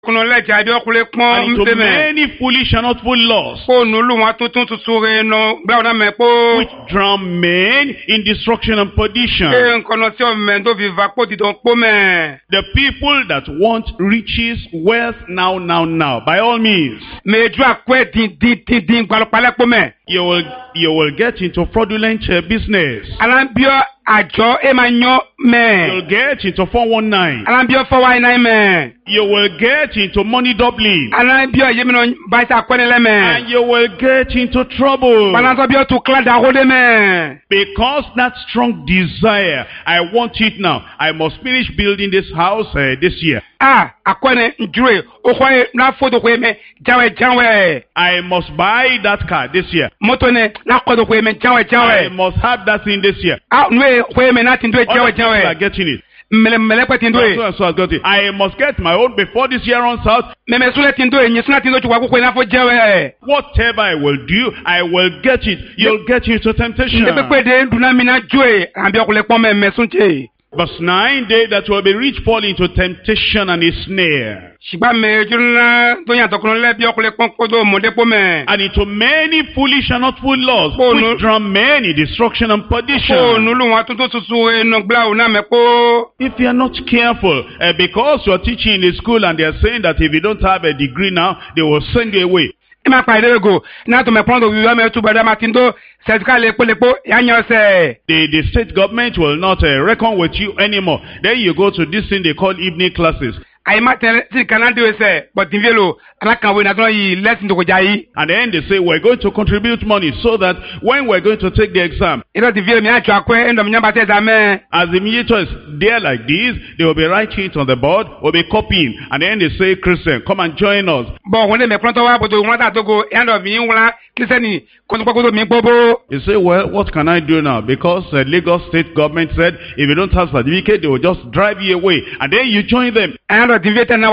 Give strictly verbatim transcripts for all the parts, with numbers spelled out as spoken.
And into many foolish and not full laws, which drown men in destruction and perdition. The people that want riches, wealth, now, now, now, by all means, you will, you will get into fraudulent uh, business. You'll get into four one nine. You will get into money doubling. And you will get into trouble. Because that strong desire, I want it now. I must finish building this house uh, this year. I must buy that car this year. I must have that thing this year. Other people are getting it. So, so I got it. I must get my own before this year runs out. Whatever I will do, I will get it. You'll get into temptation. Verse nine, they that will be rich fall into temptation and a snare, and into many foolish and not full laws, which drown men in destruction and perdition. If you are not careful, uh, because you are teaching in the school and they are saying that if you don't have a degree now, they will send you away. The, the state government will not uh, reckon with you anymore. Then you go to this thing they call evening classes. And then they say, we're going to contribute money so that when we're going to take the exam, as the invigilators there like this, they will be writing it on the board, will be copying. And then they say, Christian, come and join us. You say, well, what can I do now? Because the uh, Lagos state government said, if you don't have certificate, they will just drive you away. And then you join them. Because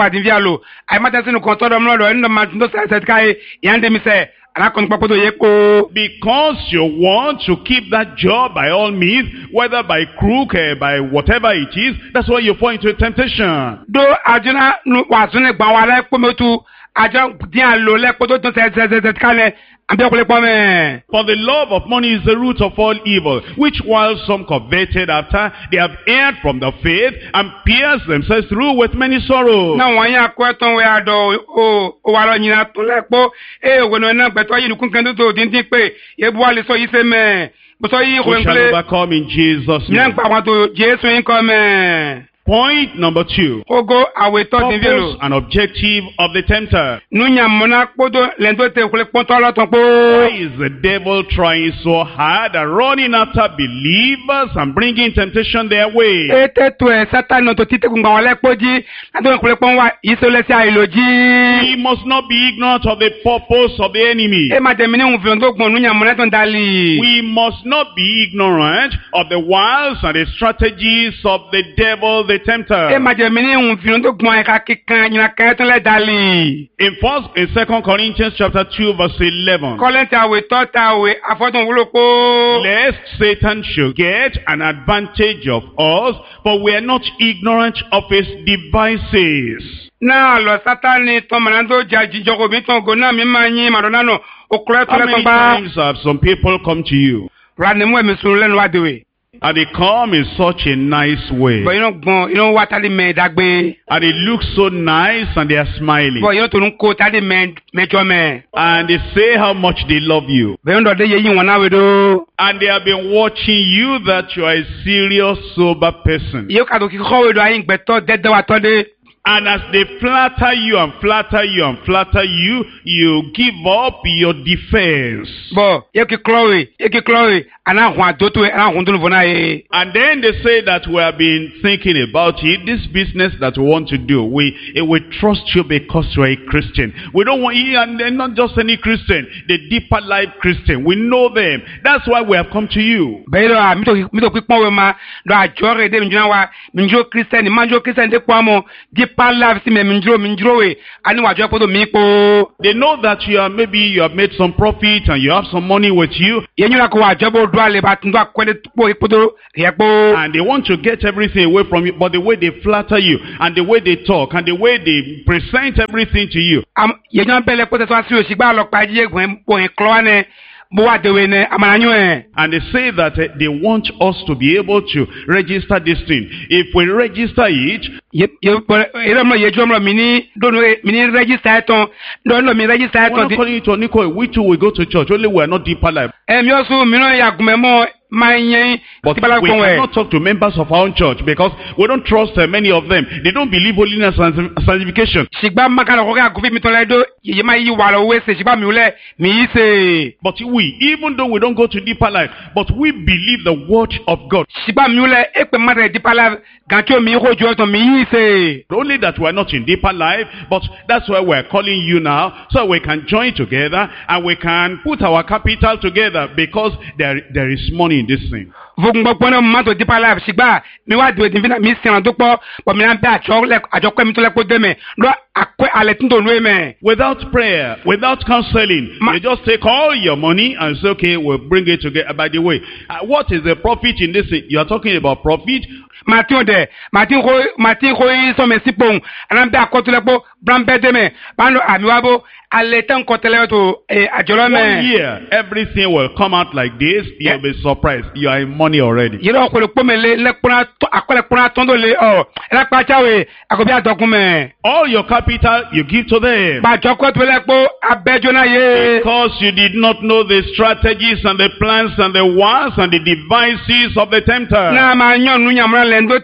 you want to keep that job by all means, whether by crook, uh, by whatever it is, that's why you fall into a temptation. For the love of money is the root of all evil, which while some coveted after, they have erred from the faith and pierced themselves through with many sorrows. We shall overcome in Jesus' name. Point number two. Purpose and objective of the tempter. Why is the devil trying so hard and running after believers and bringing temptation their way? He must not be ignorant of the purpose of the enemy. We must not be ignorant of the wiles and the strategies of the devil, the tempter. In first, in Second Corinthians chapter two, verse eleven. Lest Satan should get an advantage of us, for we are not ignorant of his devices. How many times have some people come to you? And they come in such a nice way. But you know, you know what I mean, that way. And it looks so nice and they are smiling. But you know, to and they say how much they love you. And they have been watching you that you are a serious, sober person. And as they flatter you and flatter you and flatter you, you give up your defense. And then they say that we have been thinking about it, this business that we want to do. We it will trust you because you are a Christian. We don't want you, and not just any Christian, the deeper life Christian. We know them. That's why we have come to you. deeper life si me minjro minjro we ani wajo podo mi po. They know that you are maybe you have made some profit and you have some money with you. Yenyura ko wajo bo do ale ba ndo akwele po podo ye po. And they want to get everything away from you, but the way they flatter you and the way they talk and the way they present everything to you. Am yenyura bele ko te so asi o sigba lo pa je gwen po en klo ne. And they say that uh, they want us to be able to register this thing. If we register it, we're not calling it on Nico, we too will go to church, only we are not deeper life. But we cannot talk to members of our own church because we don't trust uh, many of them. They don't believe holiness and sanctification. But we, even though we don't go to deeper life, but we believe the word of God. Only that we are not in deeper life, but that's why we are calling you now, so we can join together and we can put our capital together because there, there is money in this thing. Without prayer, without counseling, Ma you just take all your money and say, okay, we'll bring it together. By the way, uh, what is the profit in this thing? You are talking about profit. Martin de Martin Roy Martin Roy so me sipon and I'm kotelepo brambe de me bano amiwabo aletan kotele to ajolo me. One year everything will come out like this. You'll be surprised. You are in money already. You know ko le pome le le kuna akole kuna tondo le oh la pa chawe akobi adokume. All your capital you give to them. Ba joko to le po abejo na ye. Because you did not know the strategies and the plans and the wars and the devices of the tempter. Na ma nyon nu nyamra God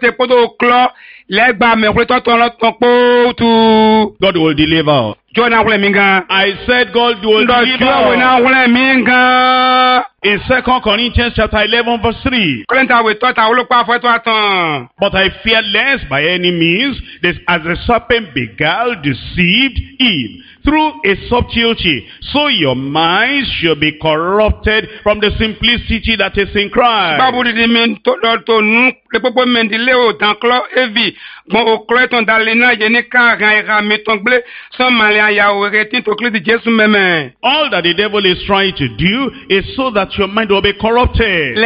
will deliver. I said God will deliver. In Second Corinthians chapter eleven verse three. But I fear lest by any means, this, as the serpent beguiled, deceived Eve through a subtlety, so your minds should be corrupted from the simplicity that is in Christ. All that the devil is trying to do is so that your mind will be corrupted.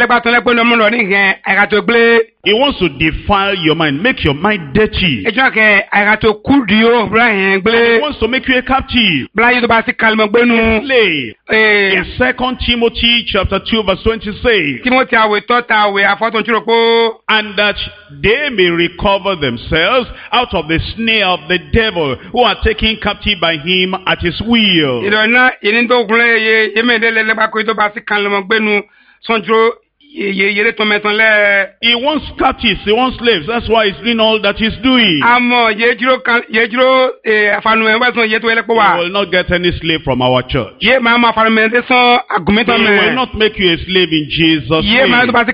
He wants to defile your mind, make your mind dirty. He wants to make you a captive, a slave. In Second Timothy chapter two verse twenty-six, and that they may recover themselves out of the snare of the devil, who are taken captive by him at his will. He wants captives, he wants slaves. That's why he's doing all that he's doing. We will not get any slave from our church. We will not make you a slave in Jesus' name.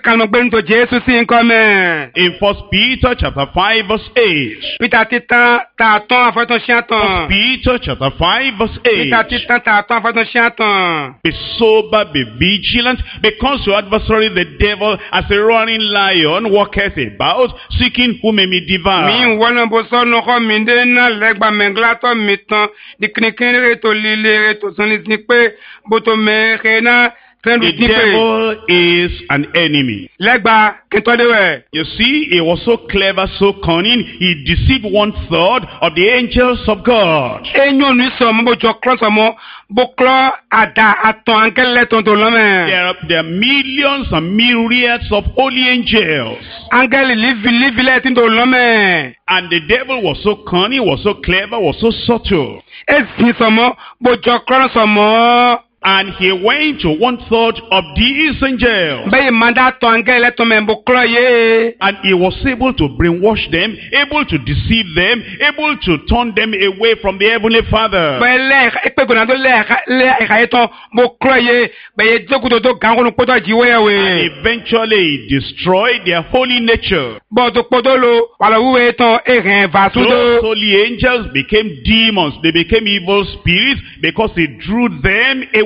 In First Peter chapter five verse eight. First Peter chapter five verse eight. Be sober, be vigilant, because your adversary the The devil, as a roaring lion, walketh about, seeking whom he may devour. The devil is an enemy. You see, he was so clever, so cunning, he deceived one third of the angels of God. There are, there are millions and myriads of holy angels. And the devil was so cunning, was so clever, was so subtle. And he went to one third of these angels. And he was able to brainwash them, able to deceive them, able to turn them away from the Heavenly Father. And eventually he destroyed their holy nature. Those holy angels became demons. They became evil spirits because he drew them away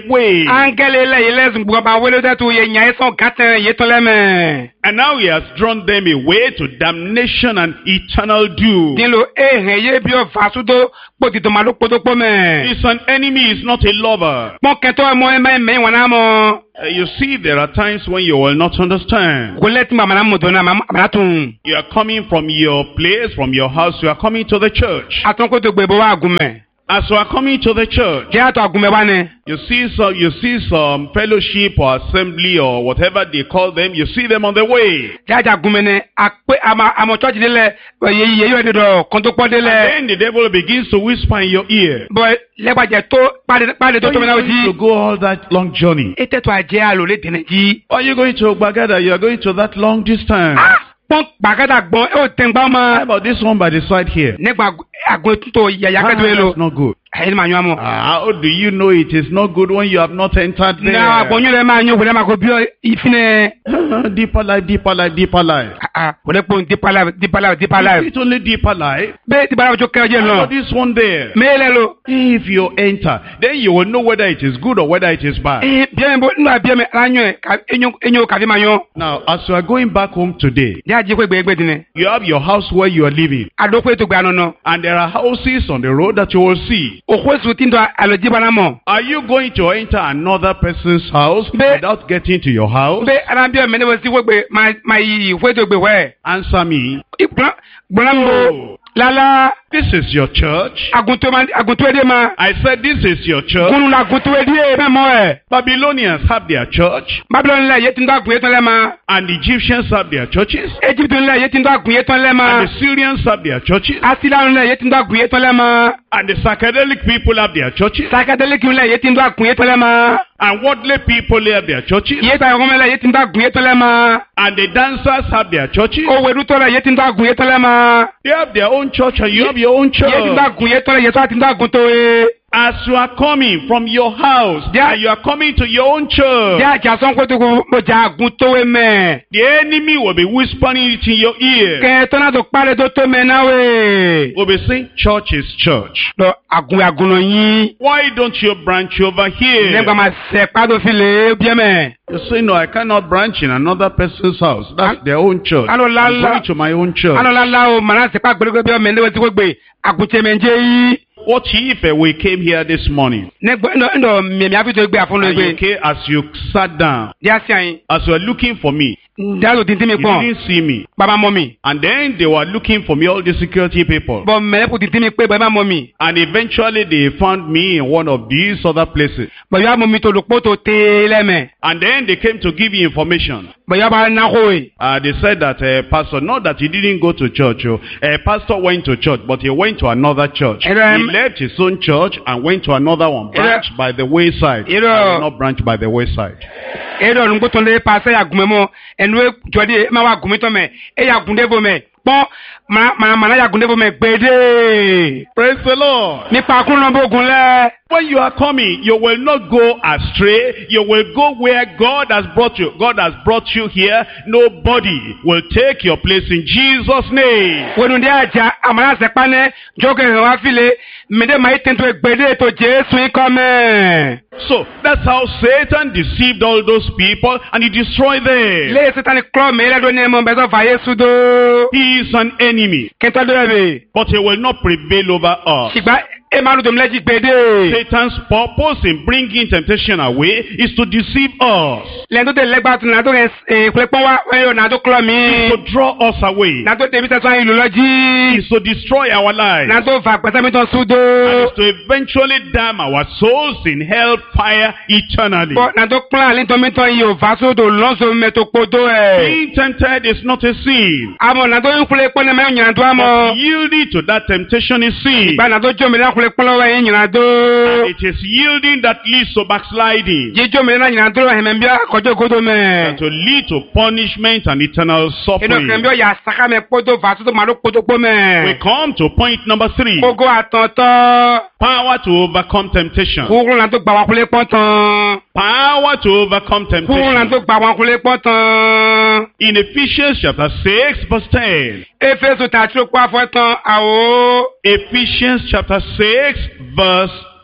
way. Angele le ile zungbuka ba wele da tu ye nya eso gaten ye to le me. And now he has drawn them away to damnation and eternal doom. Dilo e he ye bi o fasudo poti to malo poto po me. He's an enemy, he's not a lover. Mo keto mo e me me wana mo. Uh, you see, there are times when you will not understand. Ko let ma mana mo do na ma ma tun. You are coming from your place, from your house, you are coming to the church. Aton ko to gbe bo wa agume. As you are coming to the church, Je ato agume wa ne. you see some, you see some fellowship or assembly or whatever they call them, you see them on the way. Je aja agume ne ape ama amo church de le ye ye yo de do kon to po de le. And then the devil begins to whisper in your ear. Boy le gba je to pa de pa de to Are to you me na going to oji. go all that long journey? Ete to aje alo le tene ji. Are you going to Bagada? You are going to that long distance. Ah! Pon bagada gbon e o ten gba How ma. about this one by the side here? Negba agun to ya ya Ah, kedo elo. that's not good. Ayi ma yan mo. Ah, how do you know it is not good when you have not entered there? Na agbonyu le ma yan wo le ma ko bi ifine. Deeper life, deeper life, deeper life. Ah ah, wo le pon deeper life, deeper life, deeper Is life. it only deeper life? Be ti bara jo kan je How lo. about this one there? Me le lo. If you enter, then you will know whether it is good or whether it is bad. Eh bien bo nu abi me ranyo e ka enyo enyo ka bi ma yan. Now, as you are going back home today, Ya ji ko gbe gbe dine. you have your house where you are living, Ado ko to gba no no. and there are houses on the road that you will see. O ko su tin do aloji bana mo. Are you going to enter another person's house Be- without getting to your house? Be ara bi me ne wo si wo gbe ma ma yi wo to gbe we. Answer me. Igbon gbonambo lala This is your church. agunto ma agunto ede ma. I said this is your church. Kunu la agunto ede me mo e. Babylonians have their church, Babylon le ye tin do agun ye ton le ma. and the Egyptians have their churches, Egypt le ye tin do agun ye ton le ma. and the Syrians have their churches, Asila le ye tin do agun ye ton le ma. and the psychedelic people have their churches, Sakadele ki le ye tin do agun ye ton le ma. and worldly people have their churches, Ye ta ko me le ye tin do agun ye ton le ma. and the dancers have their churches. O we ru to le ye tin do agun ye ton le ma. They have their own church, and you have your own Ye tin do church. agun ye ton le ye so tin do agun to e. As you are coming from your house, Yeah. and you are coming to your own church, Ya ja son ko to ko mo ja agun to e me. the enemy will be whispering it in your ear. Ke to na to pare to to me na we. Will be saying, church is church. Lo agun agun no yin. Why don't you branch over here? Negba ma se pa do fi le bien me. You say, no, I cannot branch in another person's house. That's their own church. Alo la I'm la. going to my own church. Alo la la o mana se pa gbere bien me le ti ko gbe. Agunte me nje yi. What if uh, we came here this morning, Negba ndo ndo me mi afi to gbe afun lo and you gbe. came, as you sat down, Dia si ayin. as you were looking for me, Ndalo tinti mi you pon. didn't see me. Baba mommy. And then they were looking for me, all the security people. Bo me po tinti mi pe baba mommy. And eventually they found me in one of these other places. Bo ya mommy to lupo to te le me. And then they came to give you information. Bo ya ba na ko e. Uh, they said that uh, pastor, not that he didn't go to church. Oh. Uh, pastor went to church, but he went to another church. And, um, he left his own church and went to another one, branched by the wayside. You know- I will not branch by the wayside. E do nko to le pa se ya gun me mo. Enu e jodi ma wa gun mi to me. E ya gun de bo me. Pon ma ma ma na ya gun de bo me gbede. Praise the Lord. Nípa kun lo bo gun le. When you are coming, you will not go astray. You will go where God has brought you. God has brought you here. Nobody will take your place in Jesus' name. Wonu de aja amara se pa ne joke wa file. Me de ma itento gbede to Jesu ikome. So that's how Satan deceived all those people and he destroyed them. Le Satan klo me le do ne mo be so fa Yesu do. He is an enemy, Kento do be. but he will not prevail over us. Sigba e ma lu do mleji gbede. Satan's purpose in bringing temptation away is to deceive us, Le do de legba tun na do e kle pon wa we yo na do klo mi. to draw us away, Na do de bi so ilu loji. is to destroy our lives, Na do fa pese mi to su and do. is to eventually damn our souls in hellfire eternally. Bo na do plan le to mi to yi o va so do lo so me to podo e. Being tempted is not a sin, Amo na do kle pon na me nyan do but amo. yielding to that temptation is sin. Ba na do jo mi na kle pon lo we nyan do. It is yielding that leads to backsliding, Ji jo mi na nyan do he me bia kojo kodo me. and to lead to punishment and eternal Ino suffering. kembio ya saka me podo va so do ma do podo po We me. come to point number three. Ogo atonto. Power to overcome temptation. Kúrú la tó gba wọn kúlé pọ́n tán. Power to overcome Kúrú la temptation. tó gba wọn kúlé pọ́n tán. In Ephesians chapter six verse ten. Éfésù tà tí ó kó afọ́ tán àwọ̀. Ephesians chapter six verse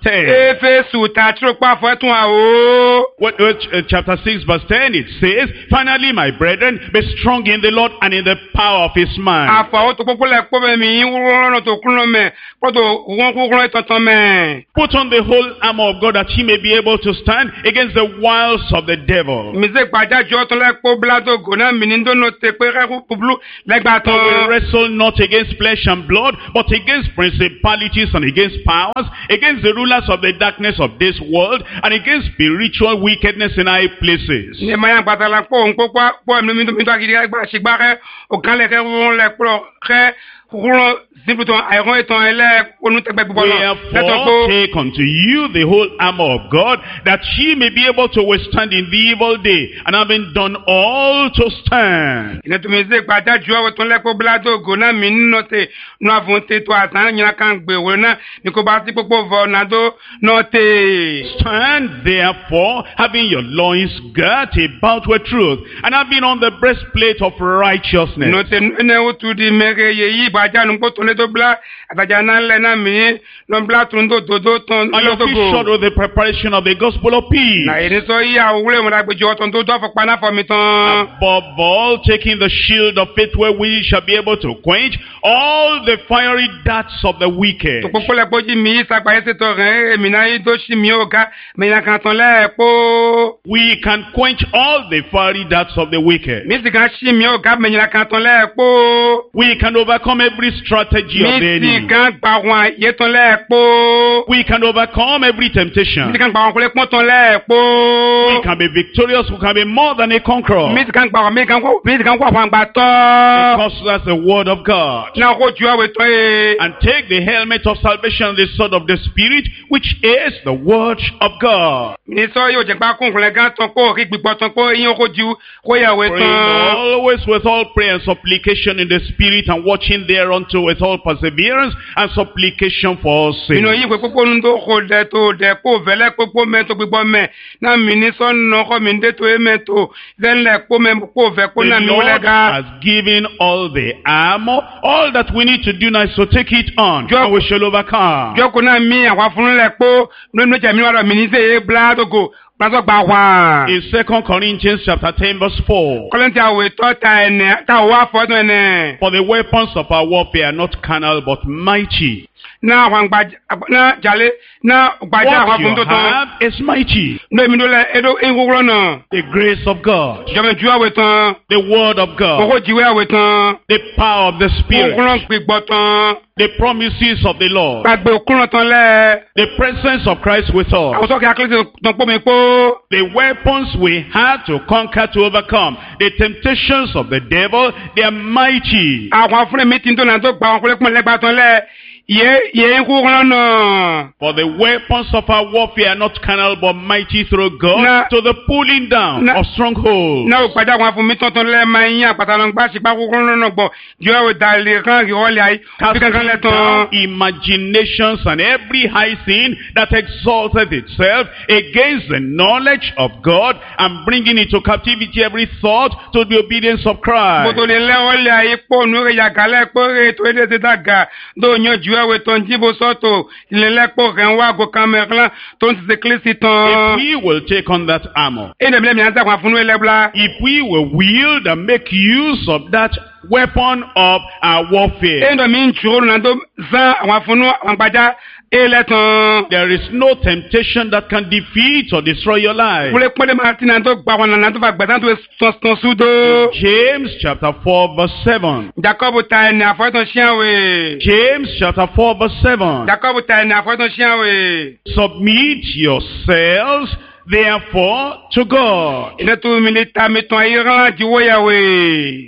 ten. Éfésù tàtúrò pa fọ́tún àwò. What, uh, ch- uh, chapter six verse ten, it says, finally, my brethren, be strong in the Lord and in the power of his mind. Àfàwọ́ tó kókó lẹ̀ kó bẹ̀ mí wúrọ̀ tó kúrò mẹ́ pọ́tò wọ́n kúrò ìtọ̀tọ̀ mẹ́. Put on the whole armor of God that he may be able to stand against the wiles of the devil. Mise gbàdájọ́ tó lẹ̀ kó bíládò gònà mí ní dónà tẹ pé rẹ́kú búburú lẹ́gbàá For we tán. wrestle not against flesh and blood, but against principalities and against powers, against the rulers of the darkness of this world, and against spiritual wickedness in high places. Ní mayà gbàtàlà pọ̀ ń kó pọ̀ ẹ̀mí mi tó mi tó àgídí ẹgbà ṣìgbà rẹ̀ ọ̀kan lẹ̀ kẹ́ wọ́n lẹ̀ pọ̀ kẹ́ wúrọ̀ síbùtàn àìrán ìtàn ẹlẹ́ onútẹ̀gbẹ́ gbogbo náà. Wherefore take unto you the whole armor of God, that ye may be able to withstand in the evil day, and having done all to stand. Ìnà tó mi ṣe gbàdájọ́ ọ̀wọ̀ tó ń lẹ́kọ̀ọ́ bíládò gònà mí nínú tè nù àfọ̀n tè tó àtàn yìnyín kan gbèwò náà ní kò bá sí pópó vọ̀ nàdó náà tè. Stand therefore, having your loins girt about with truth, and having on the breastplate of righteousness. Nù tè ní o tù di mẹ́rẹ̀ yẹ yí ìbàjá nù kó tó lé tó bla àtàjà náà lẹ̀ náà mí lọ bla tó ń tó tó tó tán And your feet shod with the preparation of the gospel of peace. nà èdè sọ yí àwòrán ìmọ̀lá gbèjọ́ tó ń tó tó àfọ̀pá náà fọ̀ mi tán. Above all, taking the shield of faith where we shall be able to quench all the fiery darts of the wicked. tó kókó lẹ̀ kójú mi yí sàgbà yẹn ṣètò rẹ̀ èmi náà yí tó ṣì mí ò ká mẹ́yìn kan tán lẹ̀ pọ́. We can quench all the fiery darts of the wicked. mi sì kan ṣì mí ò ká mẹ́yìn kan tán lẹ̀ pọ́. We can overcome every strategy of the mi sì enemy. kan gbà wọn yé tán lẹ̀ pọ́. We can overcome every temptation. mi sì kan gbà wọn kólé pọ́n tán lẹ̀ pọ́. We can be victorious. We can be more than a conqueror. mi sì kan gbà wọn mi kan kó mi sì kan kó àwọn àgbà tọ́. Because that's the word of God. náà kó ju àwẹ̀ tọ́ yé. And take the helmet of salvation and the sword of the Spirit, which is the word of God. ní sọ yóò jẹ́ pé kónkùnlẹ̀ gán tán kó rí gbígbọ́ tán kó yín kó ju kó yàwé Praying tán. always with all prayer and supplication in the Spirit, and watching thereunto with all perseverance and supplication for all nínú saints. yìí pé pópó ń tó kó dẹ tó dẹ kó vẹlẹ pópó mẹ tó gbígbọ́ mẹ náà mi ní sọ́nà kọ́ mi ń dé tó é mẹ tó lẹ́nlẹ̀ kó mẹ kó vẹ kó The náà mi Lord wọlé ga. has given all the armor. All that we need to do now is to take it on, Jo- and we shall overcome. jọ́kọ̀ náà mi àwọn afúnilẹ̀ pó nínú ìjà mi wà lọ mi ní sèé bláàdógò pàṣẹ gbà wá. In Second Corinthians chapter ten verse four. kọ́lẹ́ntì àwẹ̀ tọ́ ta ẹ̀nẹ̀ ta wá fọ́tún ẹ̀nẹ̀. For the weapons of our warfare are not carnal but mighty. náà àwọn gbàjà náà jalè náà gbàjà àwọn What afúnilẹ̀ you tó tán. have is mighty. ní èmi ló lẹ edo ehoro náà. The grace of God, jọmọ ju àwẹ̀ tán. the word of God, kókó jiwé àwẹ̀ tán. the power of the Spirit, kókó gbígbọ́ tán. the promises of the Lord, gbàgbé òkúrọ̀ tán lẹ̀. the presence of Christ with us, àwọn sọ́kè akérèsí tán pọ́ mi pọ́. the weapons we had to conquer, to overcome, the temptations of the devil, they are mighty. àwọn afúnẹ̀ mi ti ń tó náà tó gba àwọn kúlẹ̀ pọ̀ lẹ́gbàá tán lẹ̀. yé yé ń kú kúrọ̀ náà. For the weapons of our warfare are not carnal but mighty through God Na- to the pulling down Na- of strongholds. náà ò gbàjà àwọn afúnmi tán tán lẹ̀ máa ń yín àpàtà lọ gbà sípà kú kúrọ̀ náà gbọ̀ ju ẹ̀wẹ̀ dàlẹ́ kan ìrọ̀lẹ́ ayé bí kankan lẹ̀ tán. Down imaginations and every high sin that exalteth itself against the knowledge of God, and bringing into captivity every thought to the obedience of Christ. Bòtò lè lẹ́wọ́ lé ayé pọ̀ nù rẹ̀ yàgàlẹ̀ pé rẹ̀ ètò èdè ti dàgà tó yan ju ẹ̀wẹ̀ tán jíbo sọ́tò ìlẹ̀lẹ́pọ̀ rẹ̀ ń wá àgọ́ kàmẹ́rẹ́lá tó ń ti ṣe kílísì tán. If we will take on that armor, ẹnì mi lẹ́mi àti àwọn afúnú ẹlẹ́bùlá. if we will wield and make use of that weapon of our warfare, ẹnì mi ń tùrọ̀ nà tó zan àwọn afúnú àwọn gbàjà ẹlẹ́ tán. there is no temptation that can defeat or destroy your life. Kúlẹ̀ pọ́lẹ́ máa ti nà tó gbà wọn nà tó fà gbàdá tó tán súdó. James chapter four verse seven. Jacob ta ẹni àfọ́tàn ṣíàwé. James chapter four verse seven. Jacob ta ẹni àfọ́tàn ṣíàwé. Submit yourselves therefore to God. Ilé tó mi lè ta mi tán ayé rán jíwó yàwé.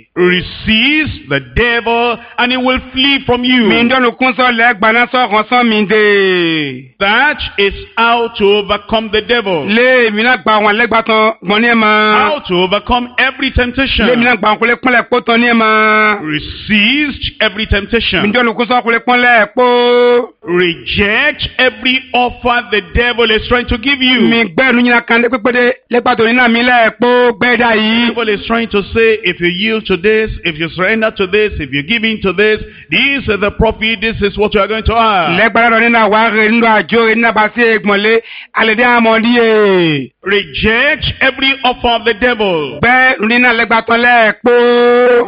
Resist the devil and he will flee from Mi you. ń dọ́nu kún sọ lẹ́gbàá náà sọ̀kan sán mi dé. That is how to overcome the devil. Lé mi náà gba àwọn lẹ́gbàá tán gbọ́n ní ẹ̀ máa. How to overcome every Lé mi temptation. náà gba àwọn kúlẹ̀ pọ́nlẹ̀ pọ́ tán ní ẹ̀ máa. Resist every Mi ń temptation. dọ́nu kún sọ kúlẹ̀ pọ́nlẹ̀ pọ́. Reject every offer the devil is trying to give Mi you. gbẹ́nu nyina kan de pepede le pato ni na mi le po gbeda yi. People is trying to say, if you yield to this, if you surrender to this, if you give in to this, this is the profit, this is what you are going to have. Le gbara ni na wa re ndo ajo ni na ba se egmonle ale de amodi e. Reject every offer of the devil. Be ni na le gba ton le po.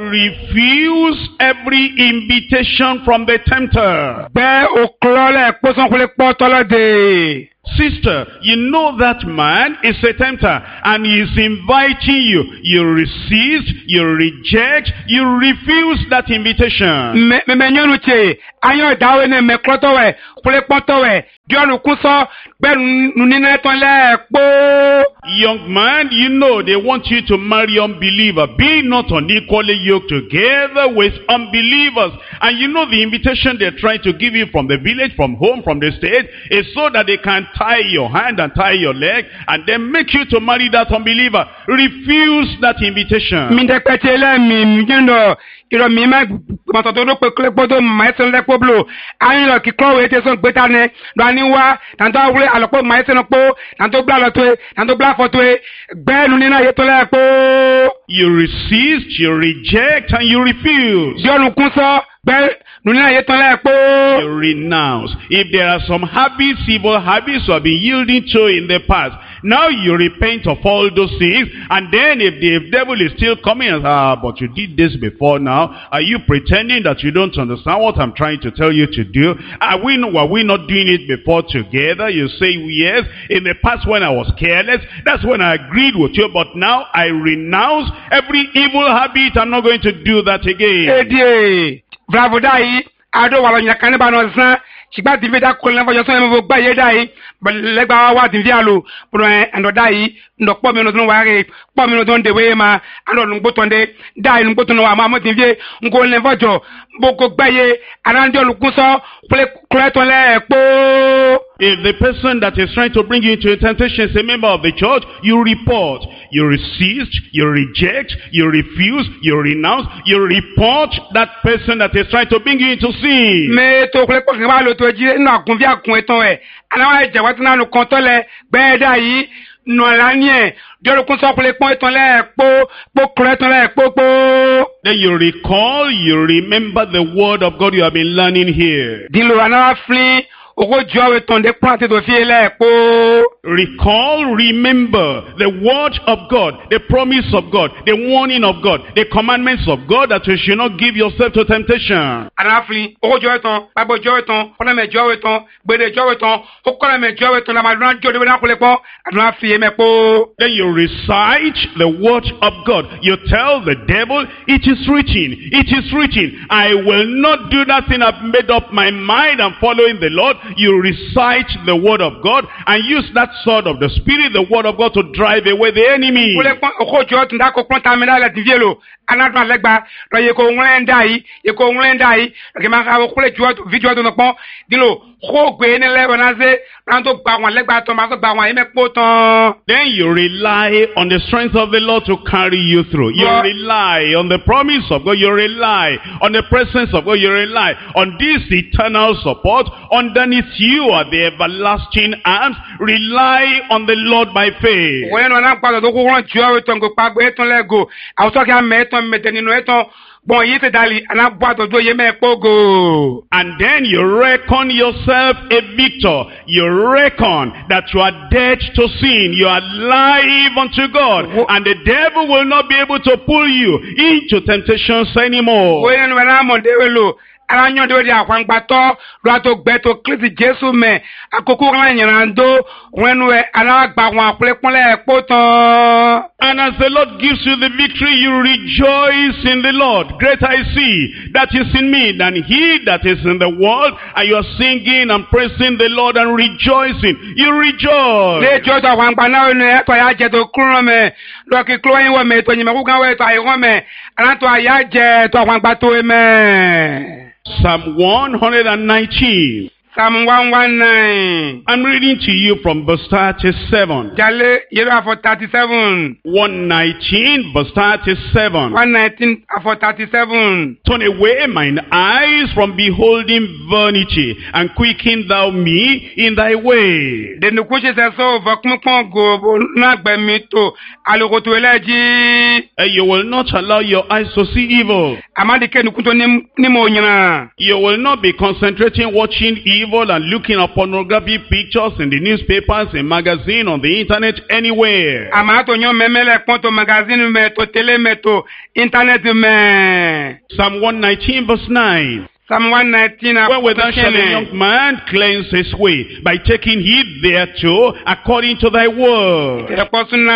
Refuse every invitation from the tempter. Be o klo le po son kule po tolo de. Sister, you know that man is a tempter and he is inviting you. You resist, you reject, you refuse that invitation. Me me nyonu che ayo dawe ne me kloto we kule poto we dionu kunso be nuni na ton le po. Young man, you know they want you to marry unbeliever. Be not unequally yoked together with unbelievers. And you know the invitation they're trying to give you from the village, from home, from the state, is so that they can tie your hand and tie your leg and then make you to marry that unbeliever. Refuse that invitation. Mi de petele mi mi no iro mi ma mato to pe kle podo ma ese le poblo ayin lo ki klo we te so gbe tane do ani wa tanto awure alopo ma ese no po tanto bla lo to tanto bla fo to gbe nu ni na ye to le po. You resist, you reject, and you refuse. Dionu kunso gbe nu ni na ye to le po. You renounce. If there are some habits, evil habits you have been yielding to in the past, now you repent of all those things, and then if the devil is still coming and ah, but you did this before now, are you pretending that you don't understand what I'm trying to tell you to do? Are we, were we not doing it before together? You say, yes, in the past when I was careless, that's when I agreed with you, but now I renounce every evil habit. I'm not going to do that again. Bravo dai, ado wala nyakane ba no san. Chigba divida kolena fo joso mo gba ye dai, legba wa din vialo, pro endo dai, ndo po mi no tun wa re, po mi no don de we ma, ando lungbo tonde, dai lungbo tun wa ma mo tin vie, ngo le fojo, boko gba ye, aranjo lukunso, ple kleton le po. If the person that is trying to bring you into a temptation is a member of the church, you report, you resist, you reject, you refuse, you renounce, you report that person that is trying to bring you into sin. Me to kle po ba lo to ji na kun vi akun eton e. Ana wa je wa tuna nu kan to le gbe da yi no la ni e. Diolu kun so kle pon eton le po po kle eton le po po. Then you recall, you remember the word of God you have been learning here. Dilo ana fli Recall, remember the word of God, the promise of God, the warning of God, the commandments of God, that you should not give yourself to temptation. Then you recite the word of God. You tell the devil, it is written, it is written, I will not do that thing. I've made up my mind and following the Lord. You recite the word of God and use that sword of the Spirit, the word of God, to drive away the enemy. Another legba, you go when die, you go when die, you can have a video to the pond, Dilo, ho, Gwen, eleven as a Ranto Bawan legba, Tomato Bawan, then you rely on the strength of the Lord to carry you through. You yeah. rely on the promise of God, you rely on the presence of God, you rely on this eternal support. Underneath you are the everlasting arms. Rely on the Lord by faith. When I'm part of the one, you are to go back, wait on Lego. I was talking about Metanino. And then you reckon yourself a victor. You reckon that you are dead to sin. You are alive unto God. And the devil will not be able to pull you into temptations anymore. When I'm on the Aranyo de dia kwan gbato do to gbe to Kristi Jesu me akoko ran yanando when we ala gba wan aplepon le potan. And as the Lord gives you the victory, you rejoice in the Lord. Greater I see that is in me than he that is in the world. And you are singing and praising the Lord and rejoicing. You rejoice. Le joy to wan gba na ne to ya je to kuro me lo ki klo yin wo me to yin me ku kan we to ayo me ana to ya je to wan gba to me. Psalm one hundred nineteen. Psalm one nineteen. I'm reading to you from verse thirty-seven. Jale yero for thirty-seven. one nineteen verse thirty-seven. one nineteen for thirty-seven. Turn away mine eyes from beholding vanity, and quicken thou me in thy way. De nous coucher c'est ça, vakmu pongo, na gbemito, alokoto eleji. You will not allow your eyes to see evil. Amadike nous kunto ni mo nyina. You will not be concentrating watching evil and looking at pornography pictures in the newspapers, in magazine, on the internet, anywhere. Amato nyo memele ponto magazine me to tele me to internet me. Psalm one nineteen verse nine. Psalm one nineteen. Wherewithal shall a young man cleanse his way? By taking heed thereto, according to thy word. With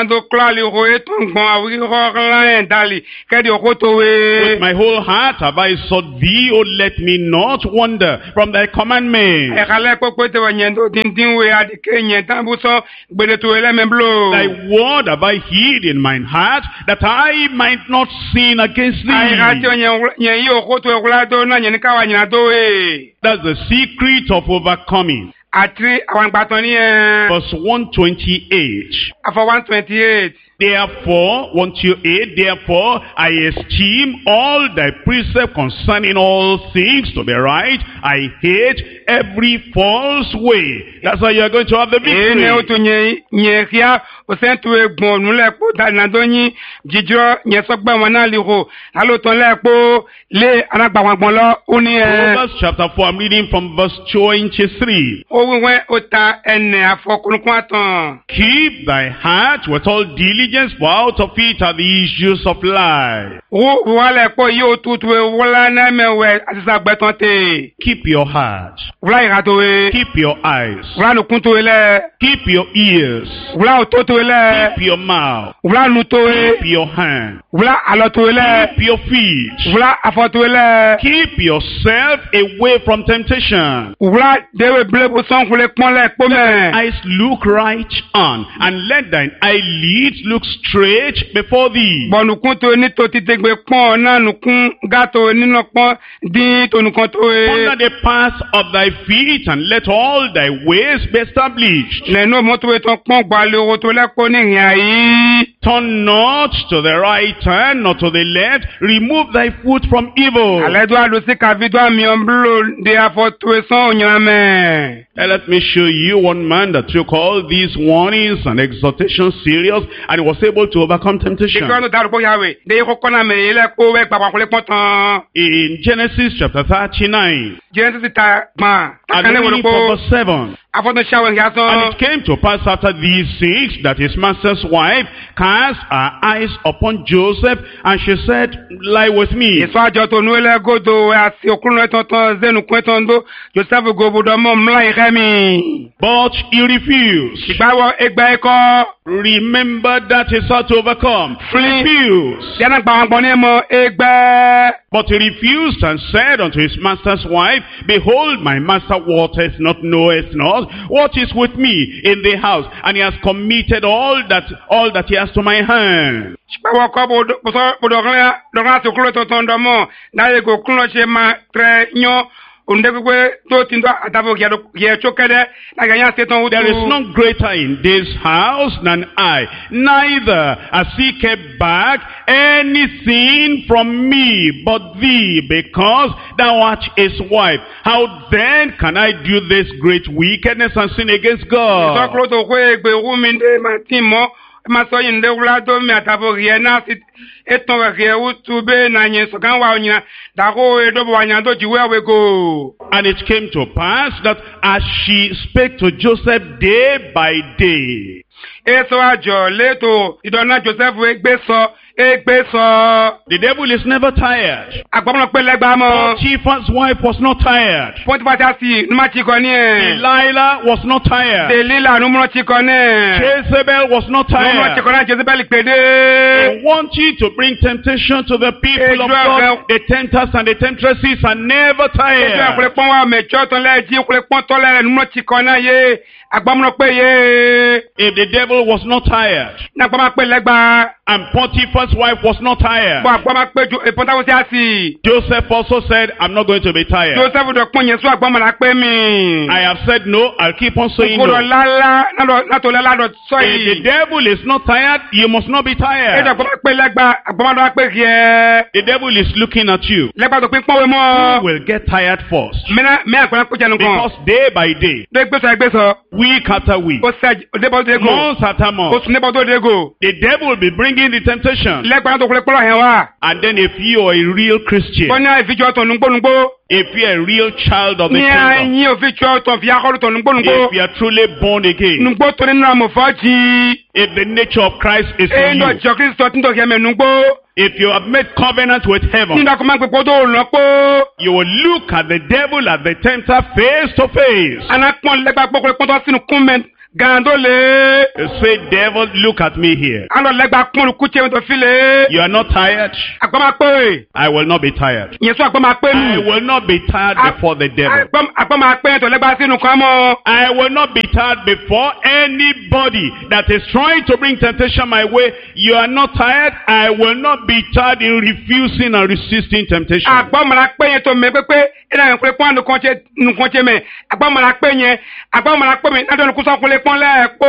my whole heart have I sought thee, O let me not wander from thy commandments. Thy word have I hid in mine heart, that I might not sin against thee. That's the secret of overcoming. Verse one twenty-eight. one twenty-eight. Therefore, one twenty-eight, therefore I esteem all thy precepts concerning all things to be right. I hate every false way. That's how you are going to have the victory. Proverbs chapter four, I'm reading from verse twenty-three. Keep thy heart with all diligence, for out of it are the issues of life. Keep your heart. Keep your eyes. Keep your ears. Keep your mouth. Keep your hand. Keep your feet. Keep yourself away from temptation. Eyes look right on, and let thine eyelids look straight before thee. Under the path of thy feet, and let all thy ways be established. Turn not to the right hand, nor to the left. Remove thy foot from evil. And let me show you one man that took all these warnings and exhortations serious, and he was able to overcome temptation. In Genesis chapter thirty-nine, and reading from verse seven. And it came to pass after these things that his master's wife cast her eyes upon Joseph, and she said, lie with me. But he refused. Remember that is how to overcome. Refuse. But he refused and said unto his master's wife, behold, my master waters not, knoweth not what is with me in the house, and he has committed all that all that he has to my hand. There is none greater in this house than I, neither has he kept back anything from me but thee, because thou art his wife. How then can I do this great wickedness and sin against God? And it came to pass that as she spake to Joseph day by day, the devil is never tired. Potiphar's wife was not tired. Delilah was not tired. Jezebel was not tired. They want continue to bring temptation to the people of Ejo God. ẹ- The tempters and the temptresses are never Ejo tired. akule pon wa mejo ton le ji akule pon to le nu ti kan na ye agbamu pe ye If the devil was not tired, na gba ma pe legba and Potiphar's wife was not tired, bo agba ma pe jo e pon ta wo si asi Joseph also said, I'm not going to be tired. Joseph do pon yen so agba ma la pe mi I have said no, I'll keep on saying ko do no. la la na do na to le la do so If the yi devil is not tired, you must not be Ejo tired. agba ma pe legba agba ma do pe ye The devil is looking at you. legba do pin pon we Who mo will get tired first? me na me agba ko jenu kan Because day by day, de gbe so e gbe so week after week, o se de bo de go month after o month, sun de bo do de go the devil will be bringing the temptation. legba to kule polo hen wa And then if you are a real Christian, ko na ifijo to nugbo nugbo if you are a real child of the ni kingdom, anyin ofijo to fi akoro to nugbo nugbo if you are truly born again, nugbo to ni na mo faji if the nature of Christ is e in ndo you, jo Kristo tin to ke me nugbo if you have made covenant with ni heaven, da ko ma gbe podo lopo you will look at the devil, at the tempter face to face. ana pon legba pokole pon to sinu kunmen gandole You say, devil, look at me here. alo legba pon lu kuche to file You are not tired. agba ma pe I will not be tired. yen so agba ma pe I ni will not be tired before the devil. agba agba ma pe to legba sinu kan mo I will not be tired before anybody that is trying to bring temptation my way. You are not tired. I will not be tired in refusing and resisting temptation. agba ma la pe yen to me pepe ina yen kule pon nu kan che nu kan che me agba ma la pe yen agba ma la pe me na do ku so kule pon le po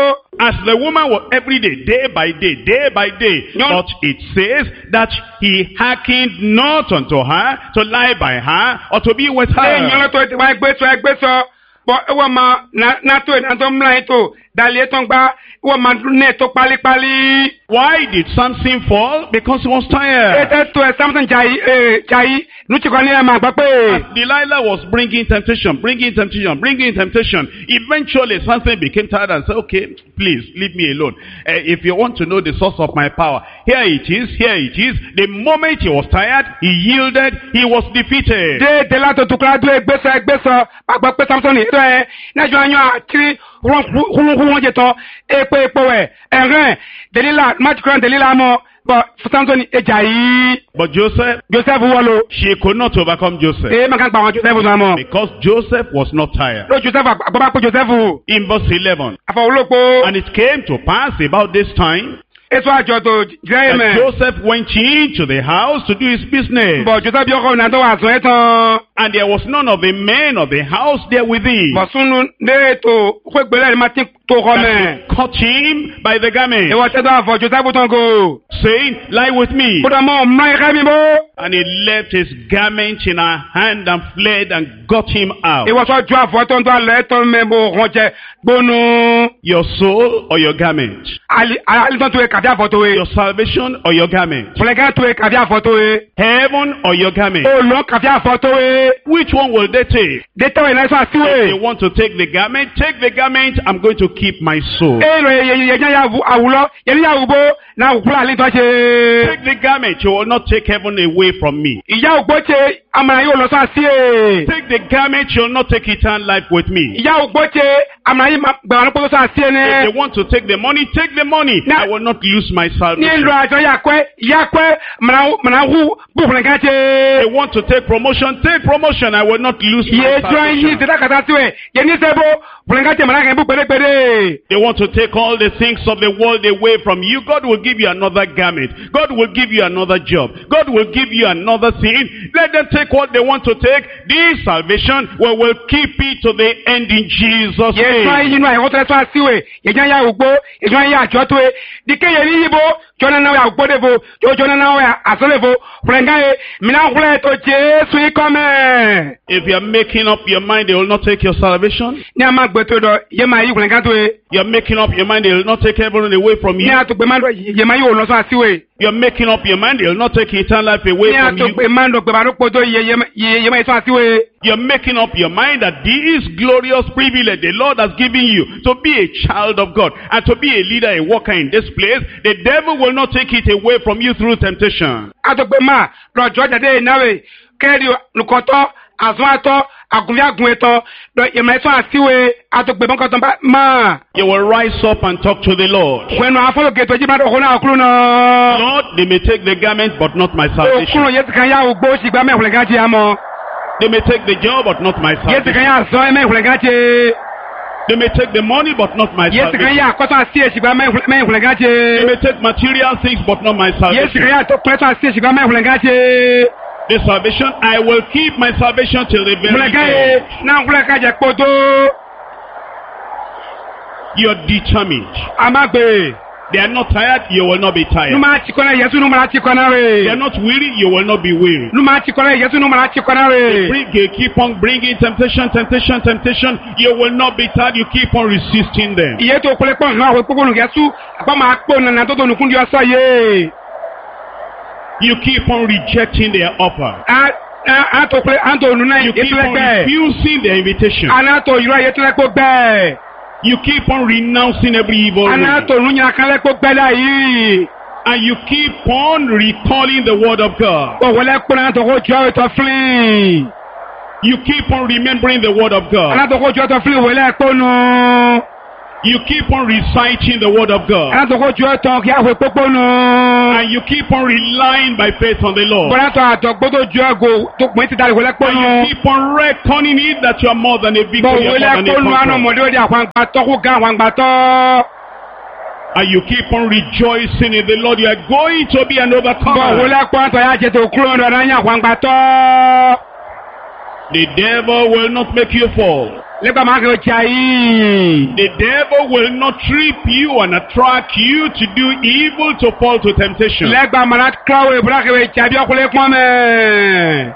As the woman was every day, day by day, day by day. No. But it says that he hearkened not unto her to lie by her or to be with e yan her. lo to ti wa gbe so gbe so bo e wo ma na na to na to mla to dali to gba e wo ma ne to pali pali Why did Samson fall? Because he was e tired. te to e something jai e jai nu ti ko ni e ma gba pe As Delilah was bringing temptation, bringing temptation, bringing temptation, eventually something became tired and said, okay, please leave me alone. Uh, if you want to know the source of my power, here it is, here it is. The moment he was tired, he yielded, he was defeated. de de la to to kla do e gbe so e gbe so agba pe Samson ni to e na jo anyo atiri ron hun hun je to e pe epo e eren Delila ma ti kran Delila mo but Samson e jai But Joseph, Joseph wolo she could not overcome Joseph e ma kan pa won Joseph so mo because Joseph was not tired. lo Joseph agba pe Joseph In verse eleven, afa olopo and it came to pass about this time eso ajo to that Jeremy Joseph went into the house to do his business. but Joseph yo ko na to wa so etan And there was none of the men of the house there with him. but sunu de to ko gbele ma tin to ko me That he caught him by the garment, e wa te do afo Joseph ton go saying, lie with me. ko da mo ma ka mi bo And he left his garment in her hand and fled and got him out. e wa so ju afo ton to ale ton me bo ron je gbonu Your soul or your garment? ali ali ton to e ka fi afo to e Your salvation or your garment? flega to e ka fi afo to e Heaven or your garment? o lo ka fi afo to e Which one will they take? de to e na so If they asiwe want to take the garment, take the garment. I'm going to keep my soul. e ro ye ye ye ya awulo ye ya ubo na ukula ali to se Take the garment. You will not take heaven away from me. ìyá ògbóche amara yóò lọ sáà sí ẹ̀. Take the garment. You will not take eternal life with me. ìyá ògbóche amara yìí gbàgbọ́n lọ́pọ̀ lọ sáà sí ẹ̀ If ní. they want to take the money, take the money. Na- I will not lose my ní salvation. ìlú àjọ yà pẹ́ ìyá pẹ́ màrà hu bùkún nìkan They ṣe. want to take promotion, take promotion. I will not lose my yé jọ yín salvation. ìdílé kàtà sí ẹ̀ yé ní sẹ́bó bùkún nìkan ṣe màrà kàn bú pérépéré. They want to take all the things of the world away from you. God will give you another garment. God will give you another job. God will give you another thing. Let them take what they want to take. This salvation, we will keep it to the end in Jesus' yé jọ name. yín inú àyẹ̀wò tó lẹ́ sọ́ọ́ sí ẹ̀ yé jọ yà ògbó yé jọ yà àjọ tó ẹ̀ dìkẹ́ yẹ ní yíbo jọ́nà náà yà ògbó dèbò jọ́nà náà yà àsọ̀lẹ̀bò bùkún nìkan yẹ mìíràn kúlẹ̀ tó Jésù ikọ́ mẹ́. If you are making up your mind they will not take your salvation, ní a máa gbẹ̀tọ̀ dọ̀ yé máa yí bùkún nìkan tó ẹ̀. you are making up your mind they will not take heaven away from ní you. àtògbè máa ń dọ̀ yé máa yí òun lọ sọ́ọ́ sí ẹ̀. You are making up your mind they will not take eternal life away ní from you. àtògbè máa ń dọ̀ gbẹ̀bà lóko tó yé yé yé máa yí sọ́ọ́ sí ẹ̀. You are making up your mind that this glorious privilege the Lord has given you to be a child of God and to be a leader, a worker in this place, the devil will not take it away from you through temptation. àtògbè máa lọ́jọ́ jáde ìnáwó kẹ́rì nùkọ́tọ́ àzúnátọ́ agunvia gun eto do yema eto asiwe atogbe bon kan ba ma You will rise up and talk to the Lord. kwenu afolo geto jiba do kona akulu no Lord, they may take the garment, but not my salvation. okulu yeti kan ya ogbo sigba me hulega ji amo They may take the job, but not my yeti kan salvation. ya so me hulega ji They may take the money, but not my yeti kan salvation. ya koto asie sigba me me hulega ji They may take material things, but not my yeti kan salvation. ya to koto asie sigba me hulega ji The salvation, I will keep my salvation till the very hulega end. na hulega je poto You're determined. amagbe They are not tired, you will not be tired. numa chikona yesu numa chikona They are re not weary, you will not be weary. numa chikona yesu numa chikona re Bring, you keep on bringing temptation, temptation, temptation. You will not be tired. You keep on resisting them. iye to kole pon na we popo nu yesu apa ma po na na to to nu kun di oso ye You keep on rejecting their offer. a a to kole an to nu na You keep on yetlekpe refusing their invitation. ana to iro yetlekpe gbe You keep on renouncing every evil ana way. to nu nya kan lekpe gbe la yi And you keep on recalling the word of God. o wole po na to ko jo to flin You keep on remembering the word of God. ana to ko jo to flin wole po nu You keep on reciting the word of God. ana to ko jo to ki a we popo nu And you keep on relying by faith on the Lord. bora to atogbo to jo go to pin ti dare wole po And nu you keep on reckoning it that you are more than a bo victor, you are wole more than a po nu anu conqueror. mo de àwọn gba to ku ga àwọn gba to And you keep on rejoicing in the Lord. You are going to be an bo overcomer. wole po to ya je to kuro ndo na nya àwọn gba to The devil will not make you fall. legba ma ke chai The devil will not trip you and attract you to do evil, to fall to temptation. legba ma na klawe bra ke chai bi okule pon me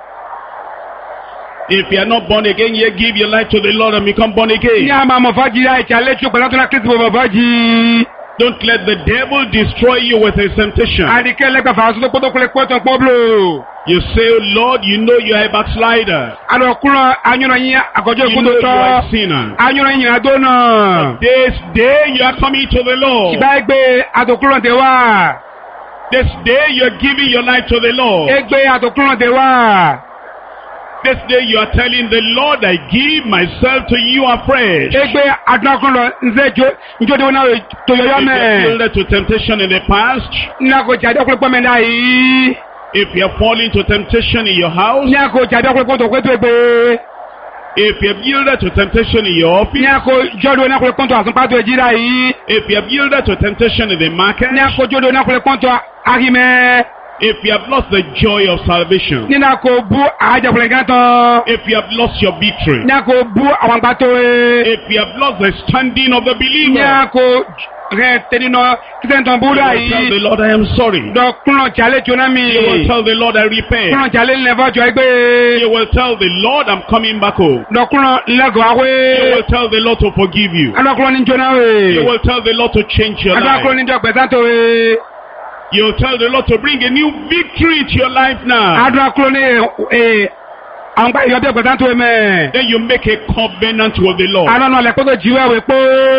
If you are not born again, you give your life to the Lord and become born ni again. ama mo faji ya chale chu pela to na kristo bo faji Don't let the devil destroy you with his temptation. adike legba fa so to poto kule poto poblo You say, oh Lord, you know you are a backslider. alo kuro anyoro yin agojo You know kundo you are to a sinner. anyoro yin adona This day you are coming to the Lord. siba egbe adokuro de wa This day you are giving your life to the Lord. egbe adokuro de wa This day you are telling the Lord, I give myself to you afresh. egbe adokuro nze jo njo de na to yoyo If you me have yielded to temptation in the past, na ko jade okule pon me dai if you are falling to temptation in your house, ni ko jade okule pon to kweto egbe if you have yielded to temptation in your office, ni ko jodo na kule pon to asun pato ejira yi if you have yielded to temptation in the market, ni ko jodo na kule pon to ahime if you have lost the joy of salvation, ni na ko bu aja kule ganto if you have lost your victory, ni ko bu àwọn gbato e if you have lost the standing of the ni believer, ko re tenino kisenton you buda will tell the yi Lord, I am sorry. do kuno chale chona mi You will tell the Lord, I repent. kuno chale levo jo egbe You will tell the Lord, I'm coming back home. do kuno lego You awe will tell the Lord to forgive you. ado kuno ni jona You we will tell the Lord to change your ado kuno life. ni jo gbesanto we You will tell the Lord to bring a new victory to your life now. ado kuno ni eh àwọn gba yo be gbesanto we me Then you make a covenant with the Lord. ano no le ko to jiwe we po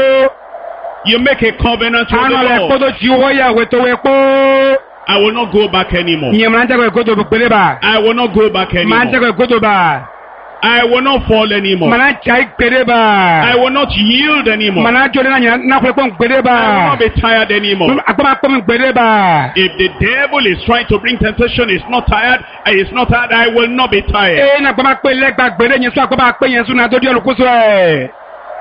You make a covenant with ano the le ko Lord. to jiwo ya we to we po I will not go back anymore. ni mran jago ko to pele ba I will not go back man anymore. jago ko to ba I will not fall anymore. mana chai pele I ba will not yield anymore. mana jode na na ko pon pele I will ba not be tired anymore. agbama pon pele ba If the devil is trying to bring temptation, is not tired, and is not tired, I will not be tired. e na agbama pe le gbagbere yen so agbama pe yen so na do di olukuso e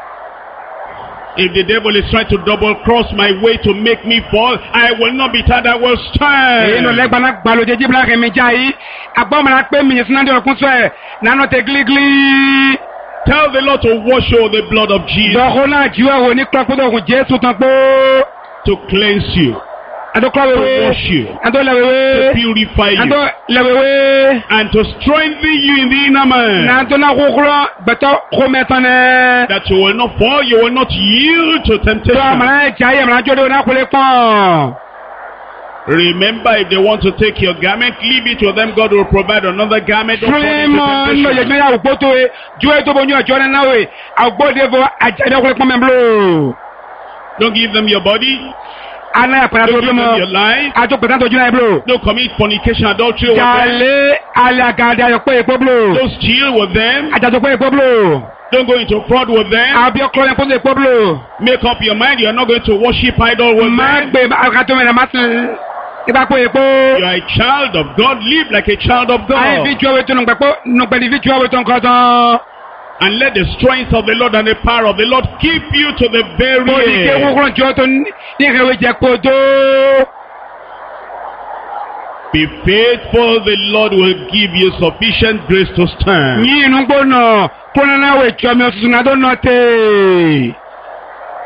If the devil is trying to double cross my way to make me fall, I will not be tired, I will e no stand. le gbana gbalo jeji bla ke mi jai agbama na pe mi yen so na do olukuso e na no te gligli Tell the Lord to wash over the blood of Jesus do ko na jiwe wo ni kro ko kun Jesu tan po to cleanse you, ado kro to we wash you, ado le to we purify you, ado le we and to strengthen you in the inner man, na to na ko kro beto ko metane that you will not fall, you will not yield to to temptation. amana jai amana jode na ko le pon Remember, if they want to take your garment, leave it to them. God will provide another garment. Don't fall into Freeman no ye temptation. ya ugboto e juwe to bonyo ajo na we agbode vo ajade ko le pon memblo Don't give them your body. Anaya para Don't to give mo. them your life. Ajo petan to juna blo. Don't commit fornication, adultery with them. Jale ala gade ayo pe epo blo. Don't steal with them. Aja to pe epo blo. Don't go into fraud with them. Abi okro yen po epo blo. Make up your mind you are not going to worship idol with Ma them. gbe akato me na matin. Iba pe epo. You are a child of God. Live like a child of Ai God. vi jo we to no gbepo, no gbe di vi jo we to nkan tan. And let the strength of the Lord and the power of the Lord keep you to the very Mo di ke wo end. kron jo to ni rewe je kodo. Be faithful, the Lord will give you sufficient grace to stand. Ni inu gbona, kona na we cho mi osusun na do note.